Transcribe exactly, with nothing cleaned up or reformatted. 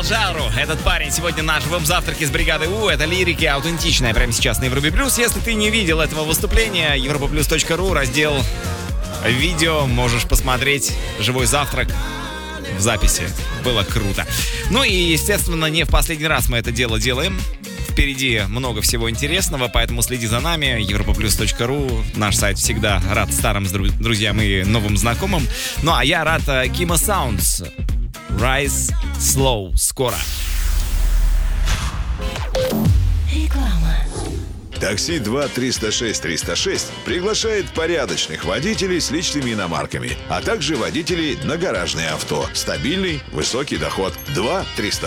Джару. Этот парень сегодня наш веб-завтраки с бригадой У. Это лирики аутентичная прямо сейчас на Европе Плюс. Если ты не видел этого выступления, европа плюс точка ру, раздел видео, можешь посмотреть живой завтрак в записи. Было круто. Ну и, естественно, не в последний раз мы это дело делаем. Впереди много всего интересного, поэтому следи за нами. европа плюс точка ру. Наш сайт всегда рад старым друзьям и новым знакомым. Ну а я рад Kima Sounds. Rise Slow. Скоро. Реклама. Такси два триста шесть триста шесть приглашает порядочных водителей с личными иномарками, а также водителей на гаражные авто. Стабильный, высокий доход. два триста